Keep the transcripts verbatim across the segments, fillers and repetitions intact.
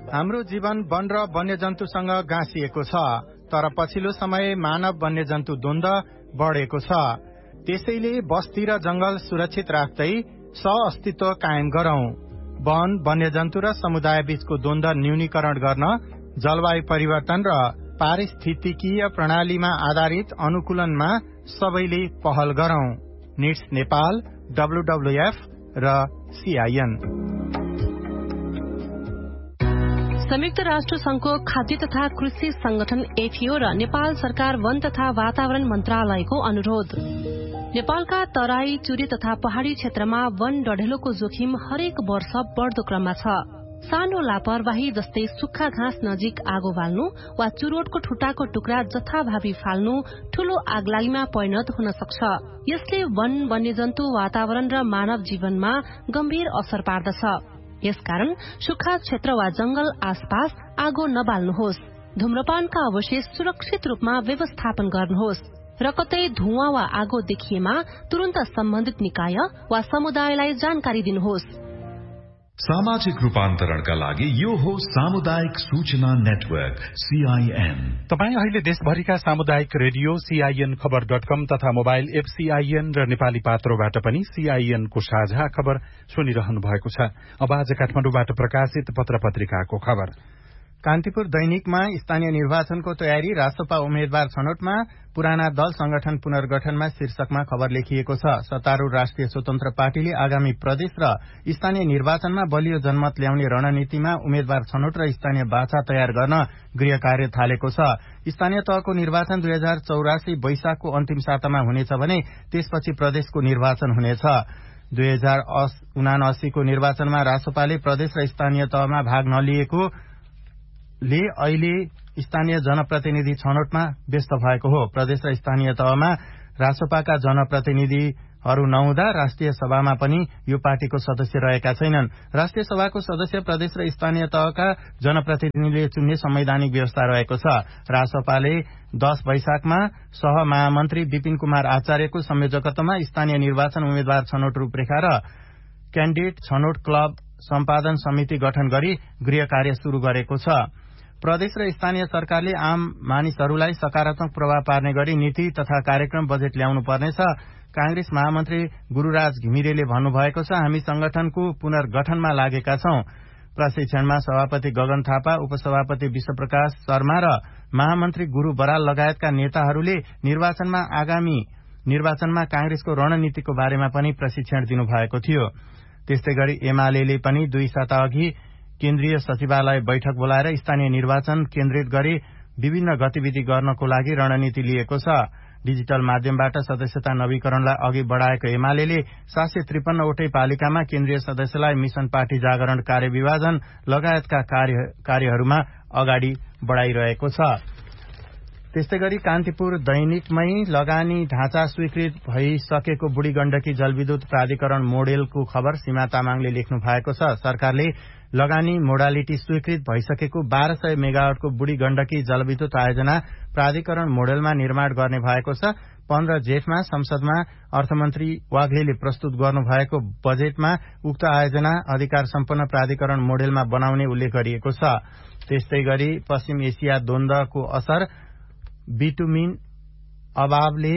हाम्रो जीवन वन र वन्यजन्तुसँग गाँसिएको छ, तर पछिल्लो समय मानव वन्यजन्तु द्वन्द बढेको छ। त्यसैले बस्ती र जंगल सुरक्षित राख्दै सह-अस्तित्व कायम गरौं। वन, वन्यजन्तु र समुदाय बीचको द्वन्द न्यूनीकरण गर्न जलवायु परिवर्तन र पारिस्थितिकीय प्रणालीमा आधारित अनुकूलनमा सबैले पहल गरौं। निड्स नेपाल, डब्ल्युडब्ल्युएफ र सीआईएन। संयुक्त राष्ट्र संघको खाद्य तथा कृषि संगठन एफएओ र नेपाल सरकार वन तथा वातावरण मन्त्रालयको अनुरोध। नेपालका तराई, चुरे तथा पहाड़ी क्षेत्रमा वन डढेलोको जोखिम हरेक वर्ष बढ्दो क्रममा छ। सानो लापरवाही जस्तै सुक्खा घाँस नजिक आगो बाल्नु वा चुरोटको ठुटाको टुक्रा जथाभावी फाल्नु ठूलो आगलागीमा परिणत हुन सक्छ। यसले वन, वन्यजन्तु, वातावरण र मानव जीवनमा गम्भीर असर पार्दछ। यसकारण सुक्खा क्षेत्र वा जंगल आसपास आगो नबाल्नुहोस्। धूम्रपानका अवशेष सुरक्षित रूपमा व्यवस्थापन गर्नुहोस् र कतै धुवाँ वा आगो देखिएमा तुरन्त सम्बन्धित निकाय वा समुदायलाई जानकारी दिनुहोस्। सामाजिक रूपान्तरणका लागि यो हो सामुदायिक सूचना नेटवर्क सीआईएन। तपाईँ अहिले देशभरिका सामुदायिक रेडियो सीआईएन खबर डट कम तथा मोबाइल एप सीआईएन र नेपाली पात्रोबाट पनि सीआईएन को साझा खबर सुनिरहनु भएको छ। अब आज काठमाडौँबाट प्रकाशित पत्र पत्रिकाको खबर। कान्तिपुर दैनिकमा स्थानीय निर्वाचनको तयारी, रासोपा उम्मेद्वार छनौटमा पुराना दल संगठन पुनर्गठनमा शीर्षकमा खबर लेखिएको छ। सत्तारूढ़ राष्ट्रिय स्वतन्त्र पार्टीले आगामी प्रदेश र स्थानीय निर्वाचनमा बलियो जनमत ल्याउने रणनीतिमा उम्मेद्वार छनौट र स्थानीय बाछा तयार गर्न गृह कार्य थालेको छ। स्थानीय तहको निर्वाचन दुई हजार चौरासी वैशाखको अन्तिम सातामा हुनेछ भने त्यसपछि प्रदेशको निर्वाचन हुनेछ। दुई हजार उनासीको निर्वाचनमा रासोपाले प्रदेश र स्थानीय तहमा भाग नलिएको ले अहिले स्थानीय जनप्रतिनिधि छनौटमा व्यस्त भएको हो। प्रदेश र स्थानीय तहमा रासोपाका जनप्रतिनिधिहरू नहुँदा राष्ट्रिय सभामा पनि यो पार्टीको सदस्य रहेका छैनन्। राष्ट्रिय सभाको सदस्य प्रदेश र स्थानीय तहका जनप्रतिनिधिले चुन्ने संवैधानिक व्यवस्था रहेको छ। रासोपाले दस वैशाखमा सह महामन्त्री विपिन कुमार आचार्यको संयोजकत्वमा स्थानीय निर्वाचन उम्मेद्वार छनौट रूपरेखा र क्यान्डिडेट छनौट क्लब सम्पादन समिति गठन गरी गृह कार्य शुरू गरेको छ। प्रदेश र स्थानीय सरकारले आम मानिसहरूलाई सकारात्मक प्रभाव पार्ने गरी नीति तथा कार्यक्रम बजेट ल्याउनु पर्नेछ। कांग्रेस महामन्त्री गुरूराज घिमिरेले भन्नुभएको छ, हामी संगठनको पुनर्गठनमा लागेका छौं। प्रशिक्षणमा सभापति गगन थापा, उपसभापति विश्वप्रकाश शर्मा र महामन्त्री गुरू बराल लगायतका नेताहरूले निर्वाचनमा आगामी निर्वाचनमा कांग्रेसको रणनीतिको बारेमा पनि प्रशिक्षण दिनुभएको थियो। त्यस्तै गरी एमाले पनि दुई साता अघि केन्द्रीय सचिवालय बैठक बोलाएर स्थानीय निर्वाचन केन्द्रित गरी विभिन्न गतिविधि गर्नको लागि रणनीति लिएको छ। डिजिटल माध्यमबाट सदस्यता नवीकरणलाई अघि बढ़ाएको एमाले सात सय त्रिपन्नवटै पालिकामा केन्द्रीय सदस्यलाई मिशन पार्टी जागरण कार्यविभाजन लगायतका कार्यहरूमा अगाडि बढ़ाइरहेको छ। त्यस्तै गरी कान्तिपुर दैनिकमै लगानी ढाँचा स्वीकृत भइसकेको बुढी गण्डकी जलविद्युत प्राधिकरण मोडेलको खबर सीमा तामाङले लेख्नु भएको छ। सरकारले लगानी मोडालिटी स्वीकृत भइसकेको बाह्र सय मेगावाटको बुढी गण्डकी जलविद्युत आयोजना प्राधिकरण मोडेलमा निर्माण गर्ने भएको छ। पन्ध्र जेठमा संसदमा अर्थमन्त्री वाग्लेले प्रस्तुत गर्नुभएको बजेटमा उक्त आयोजना अधिकार सम्पन्न प्राधिकरण मोडेलमा बनाउने उल्लेख गरिएको छ। त्यस्तै गरी पश्चिम एसिया द्वन्द्वको असर, बिटुमिन अभावले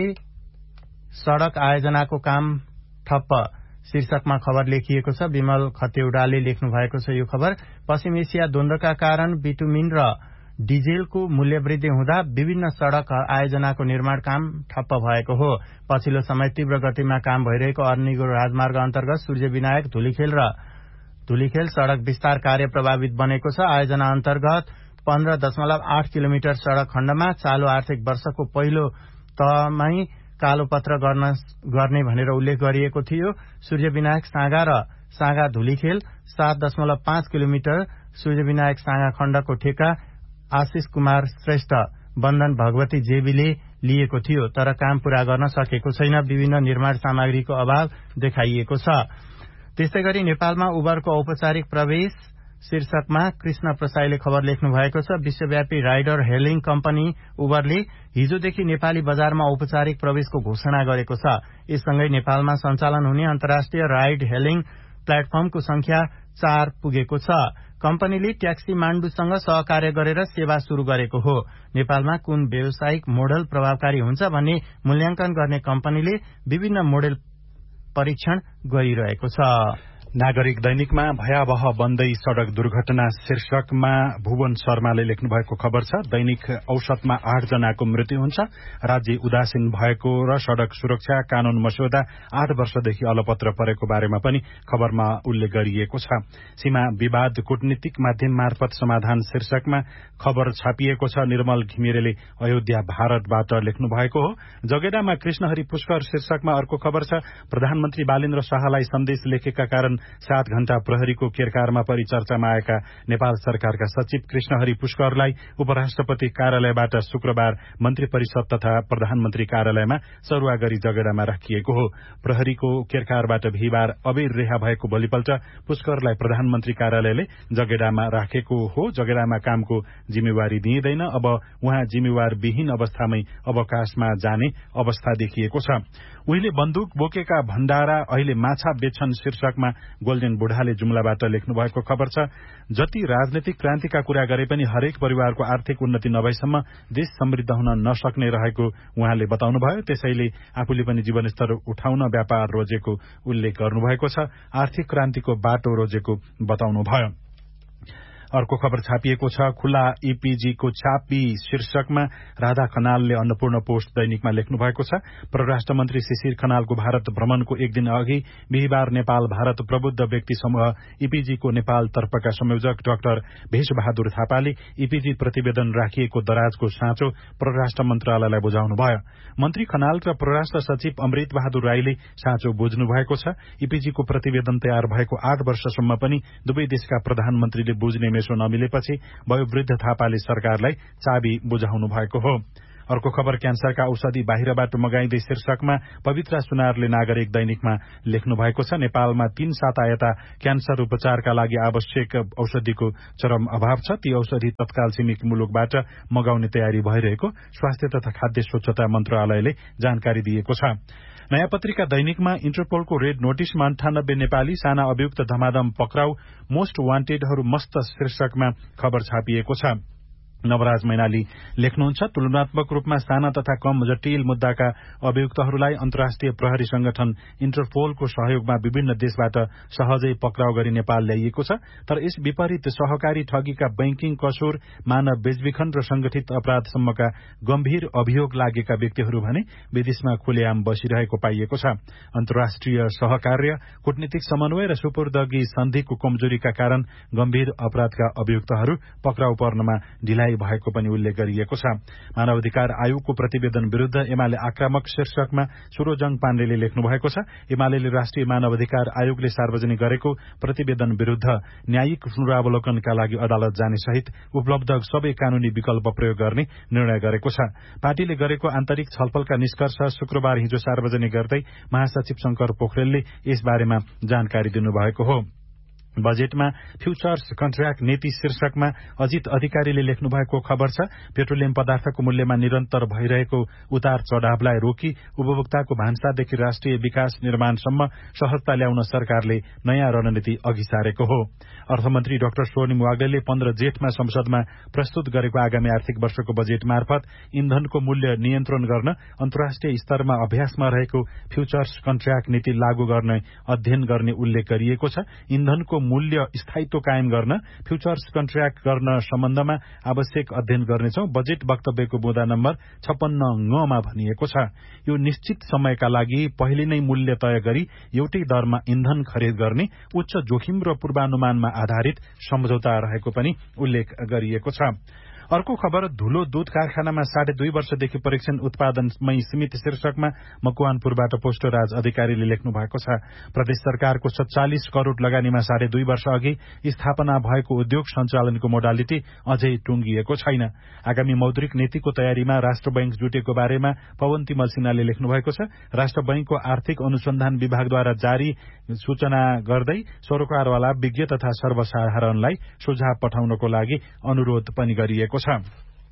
सड़क आयोजनाको काम ठप्प शीर्षकमा खबर लेखिएको छ। विमल खतेउडाले लेख्नु भएको छ यो खबर। पश्चिम एसिया द्वन्द्वका कारण बिटुमिन र डिजेलको मूल्य वृद्धि हुँदा विभिन्न सड़क आयोजनाको निर्माण काम ठप्प भएको हो। पछिल्लो समय तीव्र गतिमा काम भइरहेको अर्निगो राजमार्ग अन्तर्गत सूर्य विनायक धुलीखेल र धुलीखेल सड़क विस्तार कार्य प्रभावित बनेको छ। आयोजना अन्तर्गत पन्ध्र दशमलव आठ किलोमिटर सड़क खण्डमा चालू आर्थिक वर्षको पहिलो तहमै कालोपत्र गर्न गर्ने भनेर उल्लेख गरिएको थियो। सूर्य विनायक साँगा र साँगा धुलीखेल सात दशमलव पाँच किलोमिटर सूर्य विनायक साँगा खण्डको ठेका आशिष कुमार श्रेष्ठ बन्धन भगवती जेबीले लिएको थियो, तर काम पूरा गर्न सकेको छैन। विभिन्न निर्माण सामग्रीको अभाव देखाइएको छ। त्यस्तै गरी नेपालमा उबरको औपचारिक प्रवेश शीर्षकमा कृष्ण प्रसाईले खबर लेख्नु भएको छ। विश्वव्यापी राइडर हेलिङ कम्पनी उबरले हिजोदेखि नेपाली बजारमा औपचारिक प्रवेशको घोषणा गरेको छ। यससँगै नेपालमा सञ्चालन हुने अन्तर्राष्ट्रिय राइड हेलिङ प्लेटफर्मको संख्या चार पुगेको छ। कम्पनीले ट्याक्सी माण्डुसँग सहकार्य गरेर सेवा शुरू गरेको हो। नेपालमा कुन व्यावसायिक मोडल प्रभावकारी हुन्छ भन्ने मूल्याङ्कन गर्ने कम्पनीले विभिन्न मोडल परीक्षण गरिरहेको छ। नागरिक दैनिकमा भयावह बन्दै सड़क दुर्घटना शीर्षकमा भुवन शर्माले लेख्नु भएको खबर छ। दैनिक औसतमा आठ जनाको मृत्यु हुन्छ। राज्य उदासीन भएको र सड़क सुरक्षा कानून मस्यौदा आठ वर्षदेखि अलपत्र परेको बारेमा पनि खबरमा उल्लेख गरिएको छ। सीमा विवाद कूटनीतिक माध्यम मार्फत समाधान शीर्षकमा खबर छापिएको छ। निर्मल घिमिरेले अयोध्या भारतबाट लेख्नु भएको हो। जगेडामा कृष्णहरि पुष्कर शीर्षकमा अर्को खबर छ। प्रधानमन्त्री बालेन्द्र शाहलाई सन्देश लेखेका कारण सात घण्टा प्रहरीको केरकारमा परिचर्चामा आएका नेपाल सरकारका सचिव कृष्णहरि पुष्करलाई उपराष्ट्रपति कार्यालयबाट शुक्रबार मन्त्री परिषद तथा प्रधानमन्त्री कार्यालयमा सरुवा गरी जगेडामा राखिएको हो। प्रहरीको केरकारबाट बिहिबार अबेर रिहा भएको भोलिपल्ट पुष्करलाई प्रधानमन्त्री कार्यालयले जगेडामा राखेको हो। जगेडामा कामको जिम्मेवारी दिइँदैन। अब उहाँ जिम्मेवार विहीन अवस्थामै अवकाशमा जाने अवस्था देखिएको छ। उहिले बन्दुक बोकेका भण्डारा अहिले माछा बेच्छन् शीर्षकमा गोल्डेन बुढाले जुम्लाबाट लेख्नु भएको खबर छ। जति राजनीतिक क्रान्तिका कुरा गरे पनि हरेक परिवारको आर्थिक उन्नति नभएसम्म देश समृद्ध हुन नसक्ने रहेको उहाँले बताउनुभयो। त्यसैले आफूले पनि जीवनस्तर उठाउन व्यापार रोजेको उल्लेख गर्नुभएको छ। आर्थिक क्रान्तिको बाटो रोजेको बताउनुभयो। अर्को खबर छापिएको छ। खुला ईपीजीको छापी शीर्षकमा राधा खनालले अन्नपूर्ण पोस्ट दैनिकमा लेख्नु भएको छ। परराष्ट्र मन्त्री शिशिर खनालको भारत भ्रमणको एक दिन अघि बिहिबार नेपाल भारत प्रबुद्ध व्यक्ति समूह ईपीजीको नेपाल तर्फका संयोजक डाक्टर भेषबहादुर थापाले ईपीजी प्रतिवेदन राखिएको दराजको साँचो परराष्ट्र मन्त्रालयलाई बुझाउनुभयो। मन्त्री खनाल र परराष्ट्र सचिव अमृत बहादुर राईले साँचो बुझ्नु भएको छ। ईपीजीको प्रतिवेदन तयार भएको आठ वर्षसम्म पनि दुवै देशका प्रधानमन्त्रीले बुझ्ने मेसो नमिलेपछि वयोवृद्ध थापाले सरकारलाई चाबी बुझाउनु भएको हो। अर्को खबर क्यान्सरका औषधि बाहिरबाट मगाइँदै शीर्षकमा पवित्र सुनारले नागरिक दैनिकमा लेख्नु भएको छ। नेपालमा तीन साता यता क्यान्सर उपचारका लागि आवश्यक औषधिको चरम अभाव छ। ती औषधि तत्काल छिमेकी मुलुकबाट मगाउने तयारी भइरहेको स्वास्थ्य तथा खाद्य स्वच्छता मन्त्रालयले जानकारी दिएको छ। नयाँ पत्रिका दैनिकमा इन्टरपोलको रेड नोटिसमा अन्ठानब्बे नेपाली साना अभियुक्त धमाधम पक्राउ मोस्ट वान्टेडहरू मस्त शीर्षकमा खबर छापिएको छ। नवराज मैनाली लेख्नुहुन्छ। तुलनात्मक रूपमा साना तथा कम जटिल मुद्दाका अभियुक्तहरूलाई अन्तर्राष्ट्रिय प्रहरी संगठन इन्टरपोलको सहयोगमा विभिन्न देशबाट सहजै पक्राउ गरी नेपाल ल्याइएको छ। तर यस विपरीत सहकारी ठगीका बैंकिङ कसुर मानव बेचबिखन र संगठित अपराधसम्मका गम्भीर अभियोग लागेका व्यक्तिहरू भने विदेशमा खुलेआम बसिरहेको पाइएको छ। अन्तर्राष्ट्रिय सहकार्य कूटनीतिक समन्वय र सुपुर्दगी सन्धिको कमजोरीका कारण गम्भीर अपराधका अभियुक्तहरू पक्राउ पर्नमा ढिलाइ भएको पनि उल्लेख गरिएको छ। मानवाधिकार आयोगको प्रतिवेदन विरूद्ध एमाले आक्रामक शीर्षकमा सुरोजङ पाण्डेले लेख्नु भएको छ। एमाले राष्ट्रिय मानवाधिकार आयोगले सार्वजनिक गरेको प्रतिवेदन विरूद्ध न्यायिक पुनरावलोकनका लागि अदालत जाने सहित उपलब्ध सबै कानूनी विकल्प प्रयोग गर्ने निर्णय गरेको छ। पार्टीले गरेको आन्तरिक छलफलका निष्कर्ष शुक्रबार हिजो सार्वजनिक गर्दै महासचिव शंकर पोखरेलले यसबारेमा जानकारी दिनुभएको हो। बजेटमा फ्यूचर्स कन्ट्र्याक्ट नीति शीर्षकमा अजित अधिकारीले लेख्नु भएको खबर छ। पेट्रोलियम पदार्थको मूल्यमा निरन्तर भइरहेको उतार चढ़ावलाई रोकी उपभोक्ताको भान्सादेखि राष्ट्रिय विकास निर्माणसम्म सहजता ल्याउन सरकारले नयाँ रणनीति अघि सारेको हो। अर्थमन्त्री डाक्टर स्वर्णिम वाग्लेले पन्ध्र जेठमा संसदमा प्रस्तुत गरेको आगामी आर्थिक वर्षको बजेट मार्फत इन्धनको मूल्य नियन्त्रण गर्न अन्तर्राष्ट्रिय स्तरमा अभ्यासमा रहेको फ्यूचर्स कन्ट्र्याक्ट नीति लागू गर्ने अध्ययन गर्ने उल्लेख गरिएको छ। इन्धनको मूल्य स्थायित्व कायम गर्न फ्यूचर्स कन्ट्र्याक्ट गर्न सम्बन्धमा आवश्यक अध्ययन गर्नेछौं। बजेट वक्तव्यको बुँदा नम्बर छप्पन्न ङमा भनिएको छ। यो निश्चित समयका लागि पहिले नै मूल्य तय गरी एउटै दरमा इन्धन खरिद गर्ने उच्च जोखिम र पूर्वानुमानमा आधारित सम्झौता रहेको पनि उल्लेख गरिएको छ। अर्को खबर धुलो दूध कारखानामा साढे दुई वर्षदेखि परीक्षण उत्पादनमै सीमित शीर्षकमा मकवानपुरबाट पोस्टराज अधिकारीले लेख्नु भएको छ। प्रदेश सरकारको सत्तालिस करोड़ लगानीमा साढे दुई वर्ष अघि स्थापना भएको उद्योग सञ्चालनको मोडालिटी अझै टुंगिएको छैन। आगामी मौद्रिक नीतिको तयारीमा राष्ट्र बैंक जुटेको बारेमा पवन तिमल सिन्हाले लेख्नु भएको छ। राष्ट्र बैंकको आर्थिक अनुसन्धान विभागद्वारा जारी सूचना गर्दै सरोकारवाला विज्ञ तथा सर्वसाधारणलाई सुझाव पठाउनको लागि अनुरोध पनि गरिएको छ।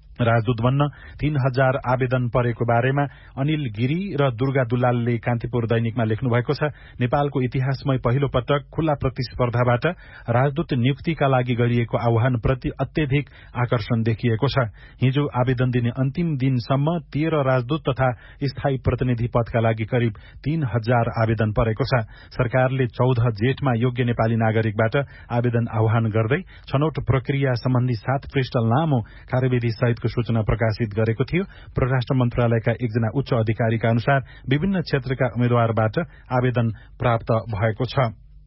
राजदूत बन्न तीन हजार आवेदन परेको बारेमा अनिल गिरी र दुर्गा दुलालले कान्तिपुर दैनिकमा लेख्नु भएको छ। नेपालको इतिहासमै पहिलो पटक खुल्ला प्रतिस्पर्धाबाट राजदूत नियुक्तिका लागि गरिएको आह्वानप्रति अत्यधिक आकर्षण देखिएको छ। हिजो आवेदन दिने अन्तिम दिनसम्म तेह्र राजदूत तथा स्थायी प्रतिनिधि पदका लागि करिब तीन हजार आवेदन परेको छ। सरकारले चौध जेठमा योग्य नेपाली नागरिकबाट आवेदन आह्वान गर्दै छनौट प्रक्रिया सम्बन्धी सात पृष्ठ लामो कार्यविधि सहितको सूचना प्रकाशित गरेको थियो। परराष्ट्र मन्त्रालयका एकजना उच्च अधिकारीका अनुसार विभिन्न क्षेत्रका उम्मेद्वारबाट आवेदन प्राप्त भएको छ।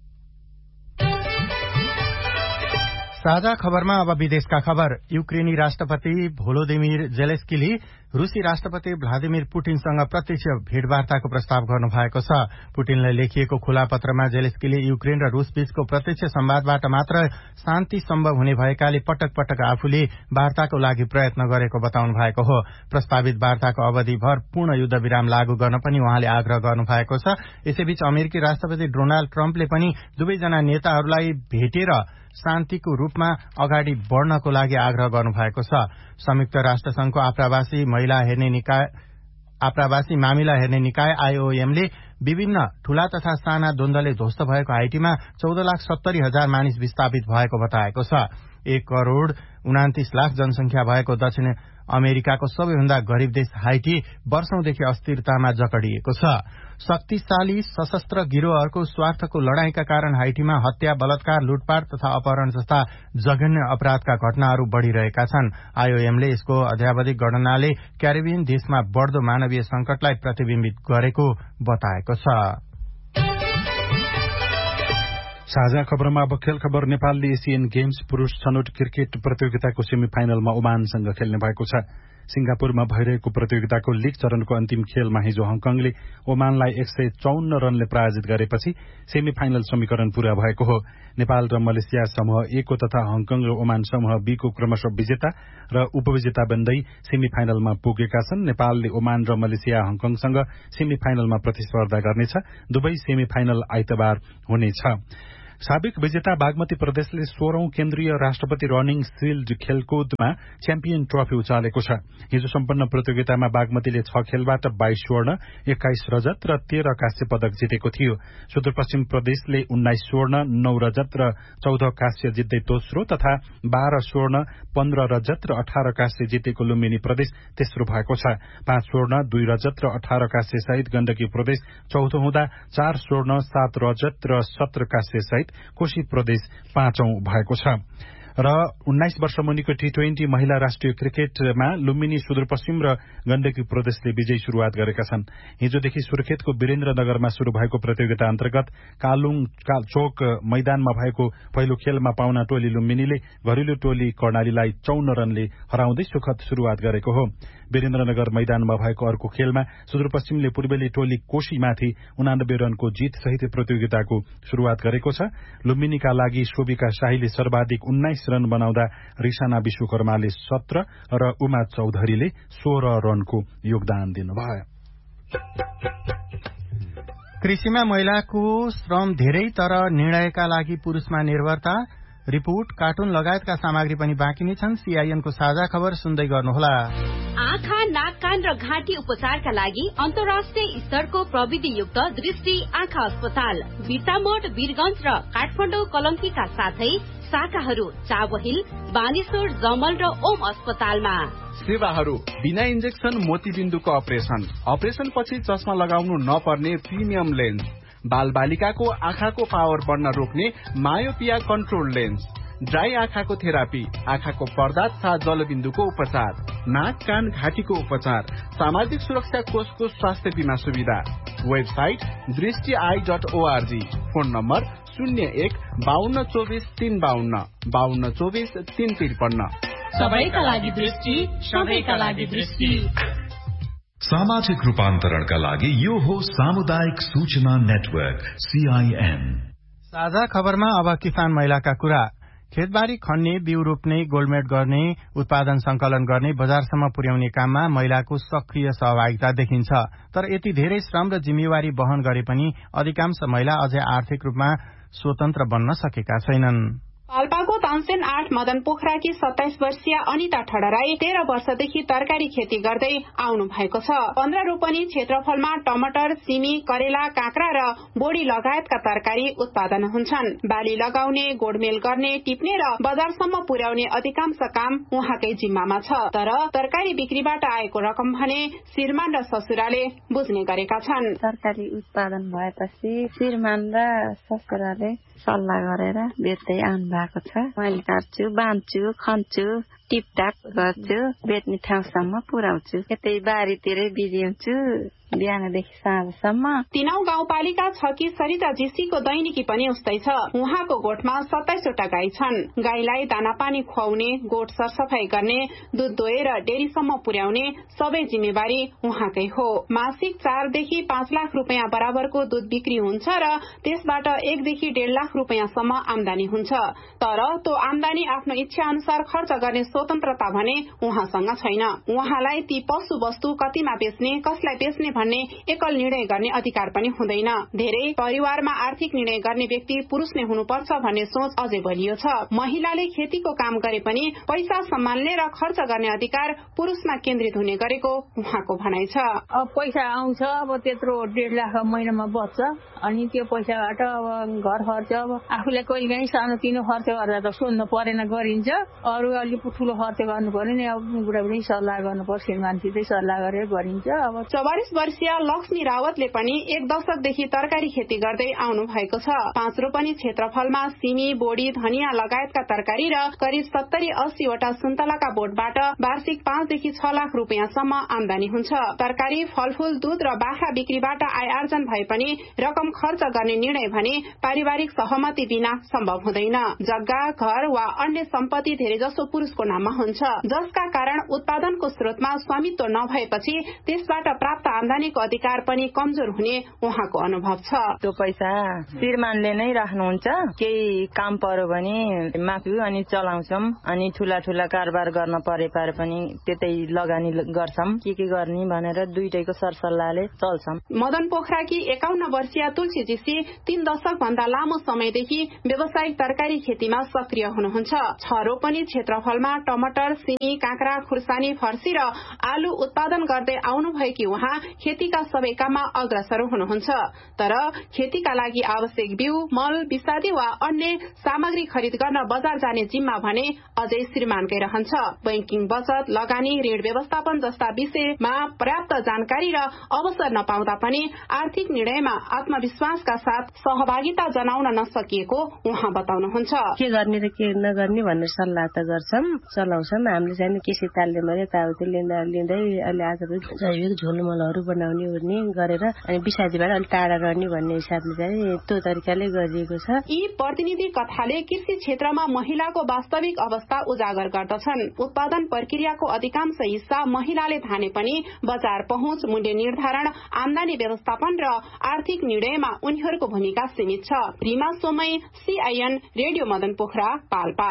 साझा खबरमा अब विदेशका खबर। युक्रेनी राष्ट्रपति भोलोदिमिर जेलेस्कीले रूसी राष्ट्रपति भ्लादिमिर पुटिनसँग प्रत्यक्ष भेटवार्ताको प्रस्ताव गर्नु भएको छ। पुटिनलाई लेखिएको खुला पत्रमा जेलेस्कीले युक्रेन र रूस बीचको प्रत्यक्ष संवादबाट मात्र शान्ति सम्भव हुने भएकाले पटक पटक आफूले वार्ताको लागि प्रयत्न गरेको बताउनु भएको हो। प्रस्तावित वार्ताको अवधिभर पूर्ण युद्ध विराम लागू गर्न पनि उहाँले आग्रह गर्नु भएको छ। यसैबीच अमेरिकी राष्ट्रपति डोनाल्ड ट्रम्पले पनि दुवैजना नेताहरूलाई भेटेर शान्तिको रूपमा अगाडि बढ़नको लागि आग्रह गर्नु भएको छ। संयुक्त राष्ट्र संघको आप्रवासी महिला हेर्ने निकाय आप्रवासी मामिला हेर्ने निकाय आईओएमले विभिन्न ठूला तथा साना द्वन्द्वले ध्वस्त भएको हाइटीमा चौध लाख सत्तरी हजार मानिस विस्थापित भएको बताएको छ। एक करोड़ उनातिस लाख जनसंख्या भएको दक्षिण अमेरिकाको सबैभन्दा गरीब देश हाइटी वर्षौंदेखि अस्थिरतामा जकडिएको छ। शक्तिशाली सशस्त्र गिरोहहरूको स्वार्थको लड़ाईका कारण हाइटीमा हत्या, बलात्कार, लुटपाट तथा अपहरण जस्ता जघन्य अपराधका घटनाहरू बढ़िरहेका छन्। आईओएमले यसको अध्यावधिक गणनाले क्यारिबियन देशमा बढ़दो मानवीय संकटलाई प्रतिबिम्बित गरेको बताएको छ। साझा खबरमा अब खेल खबर। नेपालले एसियन गेम्स पुरूष छनौट क्रिकेट प्रतियोगिताको सेमी फाइनलमा ओमानसँग खेल्ने भएको छ। सिंगापुरमा भइरहेको प्रतियोगिताको लीग चरणको अन्तिम खेलमा हिजो हङकङले ओमानलाई एक सय चौन्न रनले पराजित गरेपछि सेमी फाइनल समीकरण पूरा भएको हो। नेपाल र मलेसिया समूह ए को तथा हङकङ र ओमान समूह बी को क्रमशः विजेता र उपविजेता बन्दै सेमी फाइनलमा पुगेका छन्। नेपालले ओमान र मलेसिया हङकङसँग सेमी फाइनलमा प्रतिस्पर्धा गर्नेछ। दुवै सेमी फाइनल आइतबार हुनेछ। साबिक विजेता बागमती प्रदेशले सोह्रौं केन्द्रीय राष्ट्रपति रनिङ शिल्ड खेलकुदमा च्याम्पियन ट्रफी उचालेको छ। हिजो सम्पन्न प्रतियोगितामा बागमतीले छ खेलबाट बाइस स्वर्ण, एक्काइस रजत र तेह्र कांस्य पदक जितेको थियो। सुदूरपश्चिम प्रदेशले उन्नाइस स्वर्ण, नौ रजत र चौध कांस्य जित्दै दोस्रो तथा बाह्र स्वर्ण, पन्ध्र रजत र अठार कांस्य जितेको लुम्बिनी प्रदेश तेस्रो भएको छ। पाँच स्वर्ण, दुई रजत र अठार कांस्य सहित गण्डकी प्रदेश चौथो हुँदा चार स्वर्ण, सात रजत र सत्र कांस्य सहित कोशी प्रदेश पाँचौं भएको छ। र उन्नाइस वर्ष मुनिको टी ट्वेन्टी महिला राष्ट्रिय क्रिकेटमा लुम्बिनी, सुदूरपश्चिम र गण्डकी प्रदेशले विजयी शुरूआत गरेका छन्। हिजोदेखि सुर्खेतको वीरेन्द्रनगरमा शुरू भएको प्रतियोगिता अन्तर्गत कालुङ चोक मैदानमा भएको पहिलो खेलमा पाउना टोली लुम्बिनीले घरेलु टोली कर्णालीलाई चौन्न रनले हराउँदै सुखद शुरूआत गरेको हो। वीरेन्द्रनगर मैदानमा भएको अर्को खेलमा सुदूरपश्चिमले पूर्वेली टोली कोशीमाथि उनानब्बे रनको जीत सहित प्रतियोगिताको शुरूआत गरेको छ। लुम्बिनीका लागि शोभिका शाहीले सर्वाधिक उन्नाइस रन बनाउँदा रिसाना विश्वकर्माले सत्र र उमा चौधरीले सोह्र रनको योगदान दिनुभयो। कृषिमा महिलाको श्रम धेरै तर निर्णयका लागि पुरूषमा निर्भरता, रिपोर्ट, कार्टुन लगायतका सामग्री पनि बाँकी नै छन्। सीआईएनको साझा खबर सुन्दै गर्नुहोला। आँखा, नाक, कान र घाँटी उपचारका लागि अन्तर्राष्ट्रिय स्तरको प्रविधियुक्त दृष्टि आँखा अस्पताल बिर्तामोड, वीरगंज र काठमाडौँ कलंकीका साथै शाखाहरू चाबहिल, बानेश्वर, जमल र ओम अस्पतालमा। सेवाहरू बिना इन्जेक्सन मोतीबिन्दुको अपरेसन, अपरेसन पछि चस्मा लगाउनु नपर्ने प्रिमियम लेन्स, बाल बालिकाको आँखाको पावर बढ्न रोक्ने मायोपिया कन्ट्रोल लेन्स, ड्राई आँखाको थेरापी, आँखाको पर्दा तथा जलबिन्दुको उपचार, नाक, कान, घाँटीको उपचार, सामाजिक सुरक्षा कोषको स्वास्थ्य बीमा सुविधा। वेबसाइट दृष्टि I dot ORG. Phone number शून्य एक बाहन्न चौबिस तीन बाहन्न बाहन्न चौबिस तीन त्रिपन्न। सबैका लागि दृष्टि, सबैका लागि दृष्टि। सामाजिक रूपान्तरणका लागि यो हो सामुदायिक सूचना नेटवर्क सीआईएन। साझा खबरमा अब किसान महिलाका कुरा। खेतबारी खन्ने, बिउ रोप्ने, गोल्डमेट गर्ने, उत्पादन संकलन गर्ने, बजारसम्म पुर्याउने काममा महिलाको सक्रिय सहभागिता देखिन्छ। तर यति धेरै श्रम र जिम्मेवारी वहन गरे पनि अधिकांश महिला अझै आर्थिक रूपमा स्वतन्त्र बन्न सकेका छैनन्। पाल्पाको तानसेन आठ मदन पोखराकी सत्ताइस वर्षीय अनिता ठडराई तेह्र वर्षदेखि तरकारी खेती गर्दै आउनु भएको छ। पन्ध्र रोपनी क्षेत्रफलमा टमाटर, सिमी, करेला, काँक्रा र बोडी लगायतका तरकारी उत्पादन हुन्छन्। बाली लगाउने, गोडमेल गर्ने, टिप्ने र बजारसम्म पुर्याउने अधिकांश काम उहाँकै जिम्मामा छ। तर तरकारी बिक्रीबाट आएको रकम भने श्रीमान र ससुराले बुझ्ने गरेका छन्। तरकारी उत्पादन भएपछि श्रीमान र ससुराले सल्लाह गरेर बेच्दै आउनु भएको छ। मैले काट्छु, बाँध्छु, खन्छु, टिपटाप गर्छु, बेच्ने ठाउँसम्म पुर्याउँछु। यतै बारीतिरै बिजिउँछु बिहानदेखि साँझसम्म। तीनौ गाउँपालिका छ कि सरिता जीसीको दैनिकी पनि उस्तै छ। उहाँको गोठमा सत्ताइसवटा गाई छन्। गाईलाई दाना पानी खुवाउने, गोठ सरसफाई गर्ने, दूध दोहेर डेरीसम्म पुर्याउने सबै जिम्मेवारी उहाँकै हो। मासिक चारदेखि पाँच लाख रुपियाँ बराबरको दूध बिक्री हुन्छ र त्यसबाट एकदेखि डेढ लाख रुपियाँसम्म आमदानी हुन्छ। तर त्यो आमदानी आफ्नो इच्छा अनुसार खर्च गर्ने स्वतन्त्रता भने उहाँसँग छैन। उहाँलाई ती पशु वस्तु कतिमा बेच्ने, कसलाई बेच्ने भन्ने एकल निर्णय गर्ने अधिकार पनि हुँदैन। धेरै परिवारमा आर्थिक निर्णय गर्ने व्यक्ति पुरुष नै हुनुपर्छ भन्ने सोच अझै बलियो छ। महिलाले खेतीको काम गरे पनि पैसा सम्हाल्ने र खर्च गर्ने अधिकार पुरुषमा केन्द्रित हुने गरेको उहाँको भनाइ छ। अब पैसा आउँछ, अब त्यत्रो डेढ लाख महिनामा बच्छ, अनि त्यो पैसाबाट अब घर खर्च, अब आफूलाई कहिले काहीँ सानो तिनो खर्च गर्दा त सोध्नु परेन, गरिन्छ। अरू अलिक ठुलो खर्च गर्नु पर्यो नि, अब बुढाबुढी सल्लाह गर्नुपर्छ, श्रीमानसितै सल्लाह गरेर गरिन्छ। अब चौवालिस वर्षीय लक्ष्मी रावतले पनि एक दशकदेखि तरकारी खेती गर्दै आउनु भएको छ। पाँच रोपनी क्षेत्रफलमा सिमी, बोडी, धनिया लगायतका तरकारी र करिब सत्तरी अस्सीवटा सुन्तलाका बोटबाट वार्षिक पाँचदेखि छ लाख रुपियाँसम्म आमदानी हुन्छ। तरकारी, फलफूल, दूध र बाख्रा बिक्रीबाट आय आर्जन भए पनि रकम खर्च गर्ने निर्णय भने पारिवारिक सहमति बिना सम्भव हुँदैन। जग्गा, घर वा अन्य सम्पत्ति धेरै जसो पुरुषको नाममा हुन्छ, जसका कारण उत्पादनको स्रोतमा स्वामित्व नभएपछि त्यसबाट प्राप्त आमदानीको अधिकार पनि कमजोर हुने उहाँको अनुभव छ। त्यो पैसा श्रीमानले नै राख्नुहुन्छ। केही काम पर्यो भने माग्छु अनि चलाउँछौं, अनि ठूला ठूला कारोबार गर्न परे पारे पनि त्यतै लगानी गर्छौं। के के गर्ने भनेर दुईटैको सरसल्लाहले चल्छौं। मदन पोखराकी एकाउन्न वर्षीय तुलसी जीसी तीन दशक भन्दा लामो समयदेखि व्यावसायिक तरकारी खेतीमा सक्रिय हुनुहुन्छ। छ रोपनी क्षेत्रफलमा टमाटर, सिमी, काँक्रा, खुर्सानी, फर्सी र आलु उत्पादन गर्दै आउनु भएकी उहाँ खेतीका सबै काममा अग्रसर हुनुहुन्छ। तर खेतीका लागि आवश्यक बिउ, मल, विषादी वा अन्य सामग्री खरिद गर्न बजार जाने जिम्मा भने अझै श्रीमानकै रहन्छ। बैंकिङ, बचत, लगानी, ऋण व्यवस्थापन जस्ता विषयमा पर्याप्त जानकारी र अवसर नपाउँदा पनि आर्थिक निर्णयमा आत्मविश्वासका साथ सहभागिता जनाउन नसकिएको उहाँ बताउनुहुन्छ। के गर्ने र के नगर्ने भनेर सल्लाह त गर्छौं, चलाउँछौं। हामीले चाहिँ के सितालले मैले ताउति लिँदा लिँदै अहिले आज जैविक झोलमलहरू बनाउने ओर्ने गरेर अनि विषादीबाट अलिक टाढा गर्ने भन्ने हिसाबले चाहिँ त्यो तरिकाले गरिएको छ। यी प्रतिनिधि कथाले कृषि क्षेत्रमा महिलाको वास्तविक अवस्था उजागर गर्दछन्। उत्पादन प्रक्रियाको अधिकांश हिस्सा महिलाले थाने पनि बजार पहुँच, मूल्य निर्धारण, आमदानी व्यवस्थापन र आर्थिक निर्णयमा उनीहरूको भूमिका सीमित छ। Rima सोमई, CIN radio Madan Pokhara, Palpa.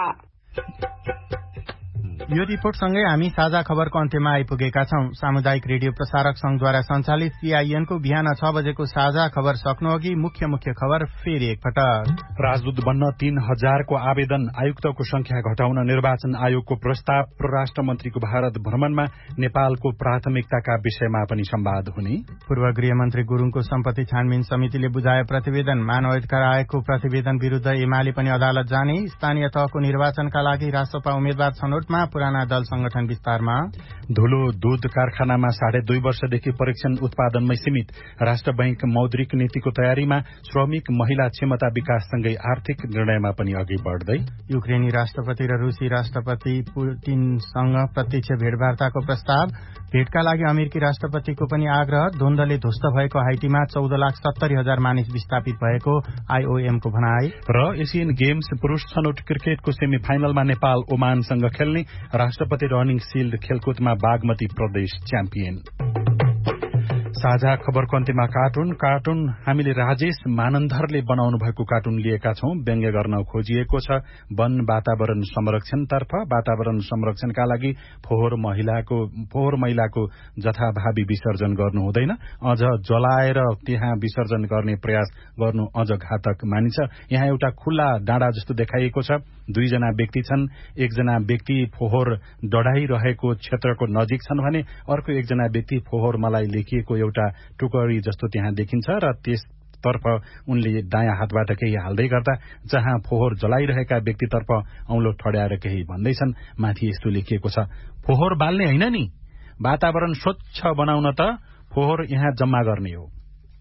यो रिपोर्टसँगै हामी साझा खबरको अन्त्यमा आइपुगेका छौं। सामुदायिक रेडियो प्रसारक संघद्वारा सञ्चालित सीआईएनको बिहान छ बजेको साझा खबर सक्नु अघि मुख्य मुख्य खबर फेरि एकपटक। राजदूत बन्न तीन हजारको आवेदन, आयुक्तको संख्या घटाउन निर्वाचन आयोगको प्रस्ताव, परराष्ट्र मन्त्रीको भारत भ्रमणमा नेपालको प्राथमिकताका विषयमा पनि संवाद हुने। पूर्व गृहमन्त्री गुरूङको सम्पत्ति छानबिन समितिले बुझायो प्रतिवेदन, मानव अधिकार आयोगको प्रतिवेदन विरूद्ध एमाले पनि अदालत जाने। स्थानीय तहको निर्वाचनका लागि रासपा उम्मेद्वार छनौटमा पुराना दल संगठन विस्तारमा। धुलो दूध कारखानामा साढे दुई वर्षदेखि परीक्षण उत्पादनमै सीमित। राष्ट्र बैंक मौद्रिक नीतिको तयारीमा, श्रमिक महिला क्षमता विकाससँगै आर्थिक निर्णयमा पनि अघि बढ्दै। युक्रेनी राष्ट्रपति र रूसी राष्ट्रपति पुटिनसँग प्रत्यक्ष भेटवार्ताको प्रस्ताव, भेटका लागि अमेरिकी राष्ट्रपतिको पनि आग्रह। द्वन्द्वले ध्वस्त भएको हाइटीमा चौध लाख सत्तरी हजार मानिस विस्थापित भएको आईओएमको भनाई। र एसियन गेम्स पुरूष छनौट क्रिकेटको सेमी फाइनलमा नेपाल ओमानसँग खेल्ने। राष्ट्रपति रनिङ सिल्ड खेलकुदमा बागमती प्रदेश च्याम्पियन। साझा खबरको अन्त्यमा कार्टुन कार्टुन हामीले राजेश मानन्धरले बनाउनु भएको कार्टुन लिएका छौं। व्यङ्ग्य गर्न खोजिएको छ वन वातावरण संरक्षणतर्फ। वातावरण संरक्षणका लागि फोहोर महिलाको फोहोर मैलाको जथाभावी विसर्जन गर्नु हुँदैन, अझ जलाएर त्यहाँ विसर्जन गर्ने प्रयास गर्नु अझ घातक मानिन्छ। यहाँ एउटा खुल्ला डाँडा जस्तो देखाइएको छ। दुईजना व्यक्ति छन्। एकजना व्यक्ति फोहोर डढाइरहेको क्षेत्रको नजिक छन् भने अर्को एकजना व्यक्ति फोहोर मलाई लेखिएको एउटा टुकडी जस्तो त्यहाँ देखिन्छ र त्यसतर्फ उनले दायाँ हातबाट केही हाल्दै गर्दा जहाँ फोहोर जलाइरहेका व्यक्तितर्फ औंलो ठड्याएर केही भन्दैछन्। माथि यस्तो लेखिएको छ, फोहोर बाल्ने होइन नि, वातावरण स्वच्छ बनाउन त फोहोर यहाँ जम्मा गर्ने हो।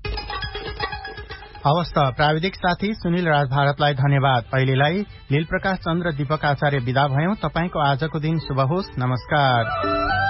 हवस् त, प्राविधिक साथी सुनिल राज भारतलाई धन्यवाद। अहिलेलाई लील प्रकाश चन्द्र दीपक आचार्य विदा भयौं। तपाईंको आजको दिन शुभ होस्। नमस्कार।